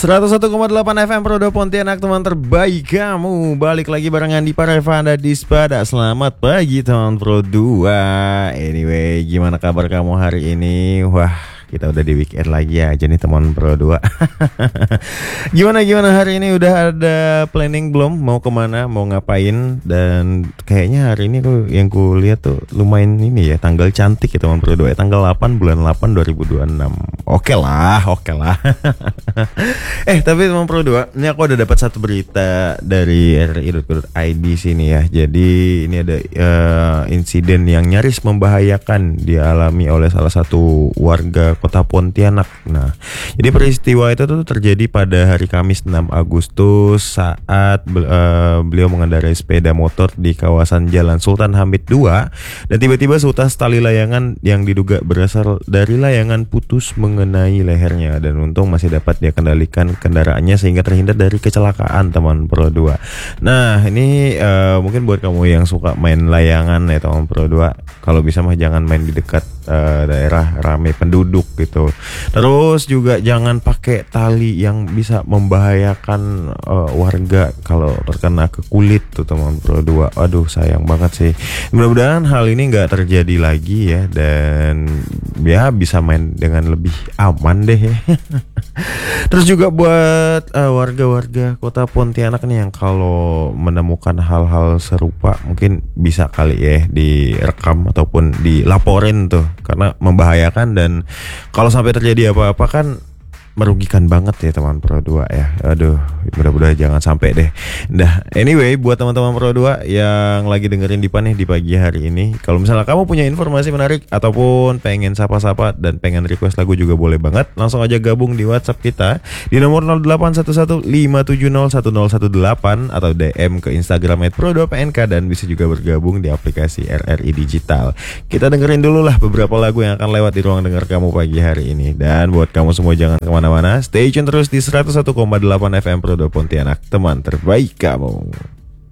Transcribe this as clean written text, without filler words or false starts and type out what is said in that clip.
101,8 FM Prodo Pontianak, teman terbaik kamu. Balik lagi barengan di Parevanda Dispada. Selamat pagi teman Pro 2. Anyway, gimana kabar kamu hari ini? Wah, kita udah di weekend lagi aja nih teman Pro 2. Gimana hari ini, udah ada planning belum? Mau kemana, mau ngapain? Dan kayaknya hari ini tuh yang ku lihat tuh lumayan ini ya, tanggal cantik ya teman Pro 2 ya. Tanggal 8 bulan 8 2026. Oke lah. Tapi teman Pro 2, ini aku udah dapat satu berita dari RRI.id sini ya. Jadi ini ada insiden yang nyaris membahayakan dialami oleh salah satu warga Kota Pontianak. Nah, jadi peristiwa itu tuh terjadi pada hari Kamis 6 Agustus saat beliau mengendarai sepeda motor di kawasan Jalan Sultan Hamid II, dan tiba-tiba seutas tali layangan yang diduga berasal dari layangan putus mengenai lehernya, dan untung masih dapat dia kendalikan kendaraannya sehingga terhindar dari kecelakaan teman Pro 2. Nah, ini mungkin buat kamu yang suka main layangan ya teman Pro 2, kalau bisa mah jangan main di dekat daerah ramai penduduk gitu. Terus juga jangan pakai tali yang bisa membahayakan warga kalau terkena ke kulit tuh teman Pro 2. Aduh, sayang banget sih. Mudah-mudahan hal ini nggak terjadi lagi ya, dan ya bisa main dengan lebih aman deh ya. Terus juga buat warga-warga Kota Pontianak nih yang kalau menemukan hal-hal serupa mungkin bisa kali ya direkam ataupun dilaporin tuh, karena membahayakan, dan kalau sampai terjadi apa-apa kan merugikan banget ya teman Pro 2 ya. Aduh, mudah-mudahan jangan sampai deh. Nah, anyway, buat teman-teman Pro 2 yang lagi dengerin Dipa nih di pagi hari ini, kalau misalnya kamu punya informasi menarik ataupun pengen sapa-sapa dan pengen request lagu juga boleh banget, langsung aja gabung di WhatsApp kita di nomor 081157010118 atau DM ke Instagram @pro2pnk, dan bisa juga bergabung di aplikasi RRI Digital. Kita dengerin dulu lah beberapa lagu yang akan lewat di ruang dengar kamu pagi hari ini. Dan buat kamu semua jangan kemana-mana, stay tune terus di 101,8 FM Prodo Pontianak, teman terbaik kamu.